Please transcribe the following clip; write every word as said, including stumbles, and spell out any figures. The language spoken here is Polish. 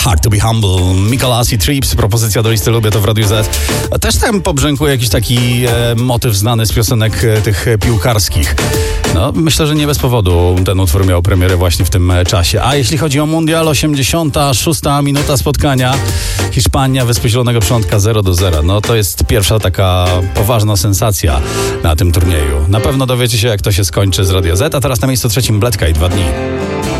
Hard to be humble, Mikolas i Trips, propozycja do listy Lubię to w Radiu Z. Też tam pobrzękuje jakiś taki e, motyw znany z piosenek e, tych piłkarskich. No, myślę, że nie bez powodu ten utwór miał premierę właśnie w tym e, czasie. A jeśli chodzi o Mundial, osiemdziesiąta szósta minuta spotkania. Hiszpania, Wyspy Zielonego Przylądka zero do zera. No to jest pierwsza taka poważna sensacja na tym turnieju. Na pewno dowiecie się, jak to się skończy z Radia Z, a teraz na miejscu trzecim Bledka i dwa dni.